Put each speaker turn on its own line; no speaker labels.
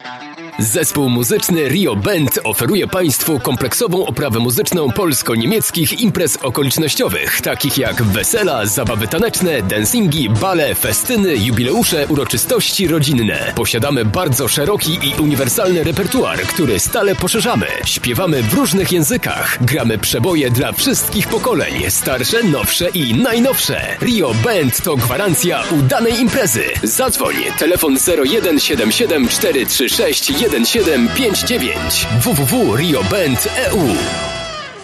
Zespół muzyczny Rio Band oferuje Państwu kompleksową oprawę muzyczną polsko-niemieckich imprez okolicznościowych, takich jak wesela, zabawy taneczne, dancingi, bale, festyny, jubileusze, uroczystości rodzinne. Posiadamy bardzo szeroki i uniwersalny repertuar, który stale poszerzamy. Śpiewamy w różnych językach. Gramy przeboje dla wszystkich pokoleń, starsze, nowsze i najnowsze. Rio Band to gwarancja udanej imprezy. Zadzwoń, telefon 0177 436 1759 www.rioband.eu